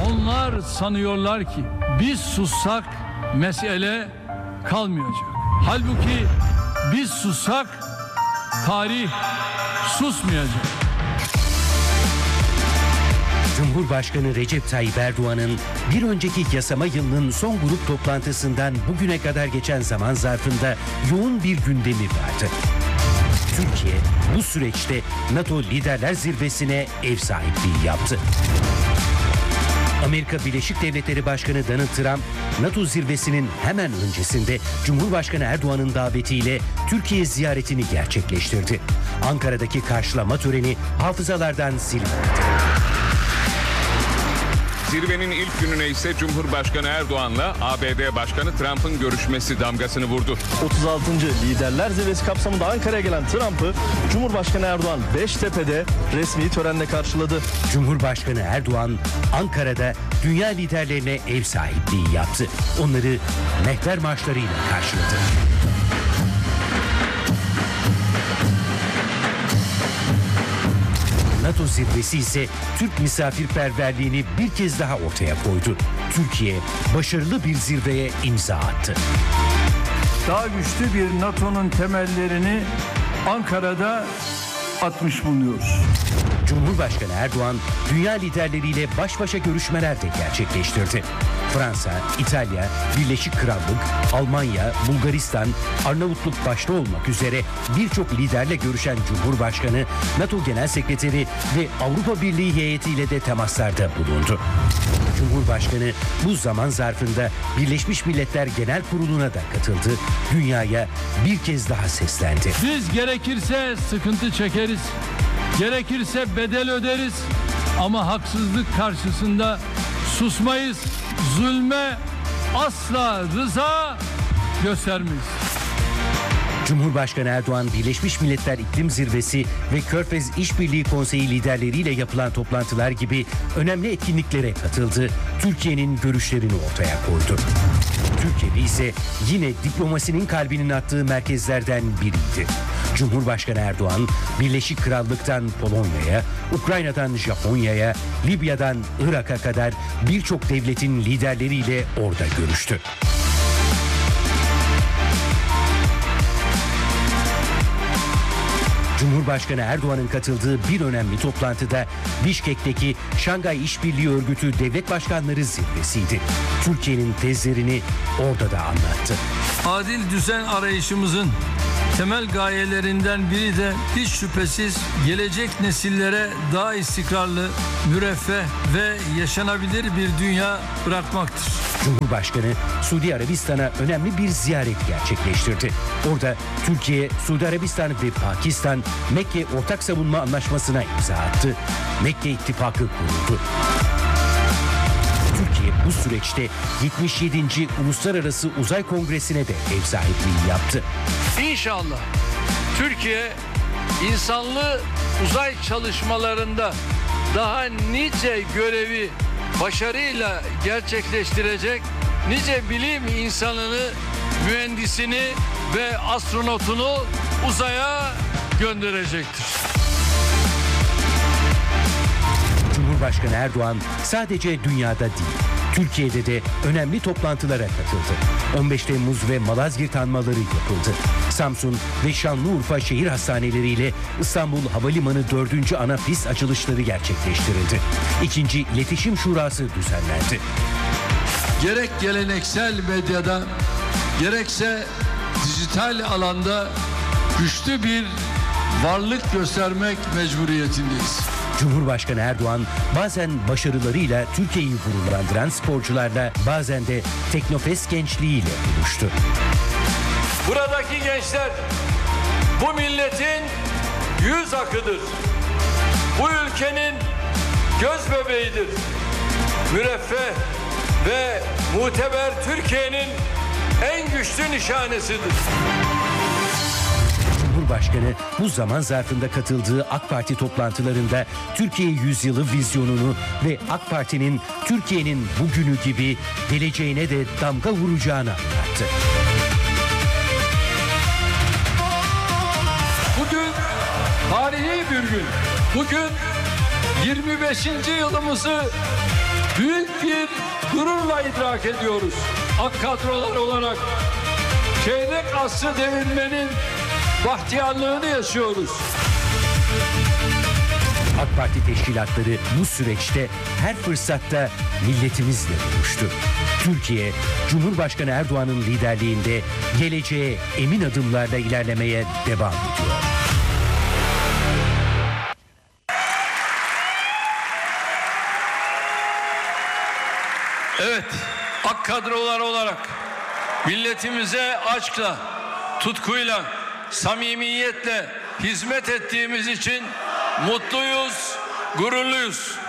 Onlar sanıyorlar ki biz sussak mesele kalmayacak. Halbuki biz sussak tarih susmayacak. Cumhurbaşkanı Recep Tayyip Erdoğan'ın bir önceki yasama yılının son grup toplantısından bugüne kadar geçen zaman zarfında yoğun bir gündemi vardı. Türkiye bu süreçte NATO Liderler Zirvesi'ne ev sahipliği yaptı. Amerika Birleşik Devletleri Başkanı Donald Trump, NATO zirvesinin hemen öncesinde Cumhurbaşkanı Erdoğan'ın davetiyle Türkiye ziyaretini gerçekleştirdi. Ankara'daki karşılama töreni hafızalardan silinmedi. Zirvenin ilk gününe ise Cumhurbaşkanı Erdoğan'la ABD Başkanı Trump'ın görüşmesi damgasını vurdu. 36. Liderler Zirvesi kapsamında Ankara'ya gelen Trump'ı Cumhurbaşkanı Erdoğan Beştepe'de resmi törenle karşıladı. Cumhurbaşkanı Erdoğan Ankara'da dünya liderlerine ev sahipliği yaptı. Onları mehter marşlarıyla karşıladı. NATO zirvesi ise Türk misafirperverliğini bir kez daha ortaya koydu. Türkiye başarılı bir zirveye imza attı. Daha güçlü bir NATO'nun temellerini Ankara'da atmış bulunuyoruz. Cumhurbaşkanı Erdoğan dünya liderleriyle baş başa görüşmeler de gerçekleştirdi. Fransa, İtalya, Birleşik Krallık, Almanya, Bulgaristan, Arnavutluk başta olmak üzere birçok liderle görüşen Cumhurbaşkanı, NATO Genel Sekreteri ve Avrupa Birliği heyetiyle de temaslarda bulundu. Cumhurbaşkanı bu zaman zarfında Birleşmiş Milletler Genel Kurulu'na da katıldı. Dünyaya bir kez daha seslendi. Biz gerekirse sıkıntı çekeriz, gerekirse bedel öderiz ama haksızlık karşısında susmayız. Zulme asla rıza göstermeyiz. Cumhurbaşkanı Erdoğan, Birleşmiş Milletler İklim Zirvesi ve Körfez İşbirliği Konseyi liderleriyle yapılan toplantılar gibi önemli etkinliklere katıldı. Türkiye'nin görüşlerini ortaya koydu. Türkiye ise yine diplomasinin kalbinin attığı merkezlerden biriydi. Cumhurbaşkanı Erdoğan, Birleşik Krallık'tan Polonya'ya, Ukrayna'dan Japonya'ya, Libya'dan Irak'a kadar birçok devletin liderleriyle orada görüştü. Cumhurbaşkanı Erdoğan'ın katıldığı bir önemli toplantıda Bişkek'teki Şangay İşbirliği Örgütü Devlet Başkanları Zirvesi'ydi. Türkiye'nin tezlerini orada da anlattı. Adil düzen arayışımızın temel gayelerinden biri de hiç şüphesiz gelecek nesillere daha istikrarlı, müreffeh ve yaşanabilir bir dünya bırakmaktır. Cumhurbaşkanı Suudi Arabistan'a önemli bir ziyaret gerçekleştirdi. Orada Türkiye, Suudi Arabistan ve Pakistan Mekke Ortak Savunma Anlaşması'na imza attı. Mekke İttifakı kuruldu. Türkiye bu süreçte 77. Uluslararası Uzay Kongresi'ne de ev sahipliği yaptı. İnşallah Türkiye insanlı uzay çalışmalarında daha nice görevi başarıyla gerçekleştirecek, nice bilim insanını, mühendisini ve astronotunu uzaya gönderecektir. Cumhurbaşkanı Erdoğan sadece dünyada değil, Türkiye'de de önemli toplantılara katıldı. 15 Temmuz ve Malazgirt anmaları yapıldı. Samsun ve Şanlıurfa şehir hastaneleriyle İstanbul Havalimanı 4. ana pist açılışları gerçekleştirildi. 2. İletişim Şurası düzenlendi. Gerek geleneksel medyada, gerekse dijital alanda güçlü bir varlık göstermek mecburiyetindeyiz. Cumhurbaşkanı Erdoğan bazen başarılarıyla Türkiye'yi gururlandıran sporcularla, bazen de Teknofest gençliğiyle buluştu. Buradaki gençler bu milletin yüz akıdır. Bu ülkenin göz bebeğidir. Müreffeh ve muteber Türkiye'nin en güçlü nişanesidir. Cumhurbaşkanı bu zaman zarfında katıldığı AK Parti toplantılarında Türkiye Yüzyılı vizyonunu ve AK Parti'nin Türkiye'nin bugünü gibi geleceğine de damga vuracağını anlattı. Bugün tarihi bir gün. Bugün 25. yılımızı büyük bir gururla idrak ediyoruz. AK kadrolar olarak çeyrek asrı devirmenin bahtiyarlığını yaşıyoruz. AK Parti teşkilatları bu süreçte her fırsatta milletimizle buluştu. Türkiye, Cumhurbaşkanı Erdoğan'ın liderliğinde geleceğe emin adımlarla ilerlemeye devam ediyor. Evet, AK kadrolar olarak milletimize aşkla, tutkuyla, samimiyetle hizmet ettiğimiz için mutluyuz, gururluyuz.